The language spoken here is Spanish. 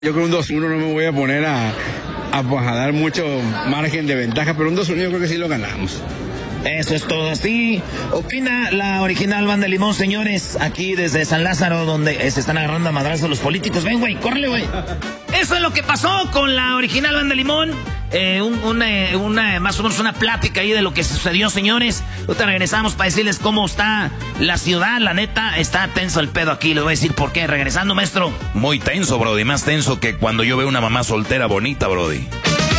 Yo creo un 2-1 no me voy a poner a dar mucho margen de ventaja, pero un 2-1 yo creo que sí lo ganamos. Eso es todo. Así opina la original Banda Limón, señores, aquí desde San Lázaro, donde se están agarrando a madrazos los políticos. Ven, güey, córrele, güey. Eso es lo que pasó con la original Banda Limón. Más o menos una plática ahí de lo que sucedió, señores. Ahorita regresamos para decirles cómo está la ciudad. La neta, está tenso el pedo aquí. Les voy a decir por qué. Regresando, maestro. Muy tenso, brody. Más tenso que cuando yo veo una mamá soltera bonita, brody.